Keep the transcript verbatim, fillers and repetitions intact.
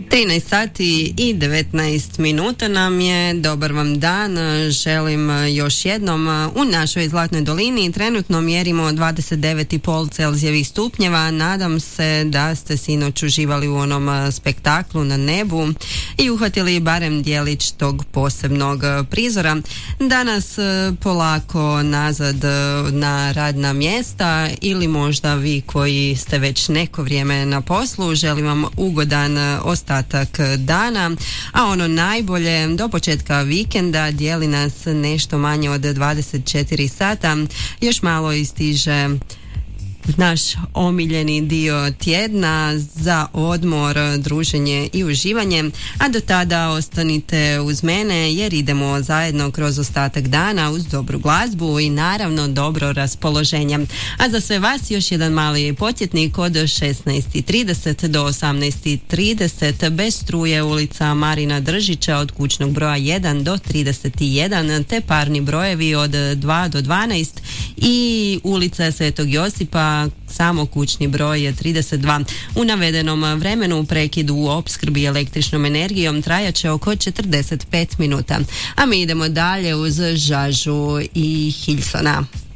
trinaest sati i devetnaest minuta nam je. Dobar vam dan, želim još jednom. U našoj Zlatnoj dolini trenutno mjerimo dvadeset devet i pol Celzijevih stupnjeva. Nadam se da ste sinoć uživali u onom spektaklu na nebu i uhvatili barem dijelić tog posebnog prizora. Danas polako nazad na radna mjesta ili možda vi koji ste već neko vrijeme na poslu, želim vam ugodan ostatak dana, a ono najbolje, do početka vikenda dijeli nas nešto manje od dvadeset četiri sata, još malo istiže naš omiljeni dio tjedna za odmor, druženje i uživanje, a do tada ostanite uz mene jer idemo zajedno kroz ostatak dana uz dobru glazbu i naravno dobro raspoloženje. A za sve vas još jedan mali podsjetnik od šesnaest i trideset do osamnaest i trideset bez struje ulica Marina Držića od kućnog broja jedan do trideset jedan te parni brojevi od dva do dvanaest i ulica Svetog Josipa samo kućni broj je trideset dva. U navedenom vremenu prekid u opskrbi električnom energijom trajaće oko četrdeset pet minuta. A mi idemo dalje uz Žažu i Hilsona.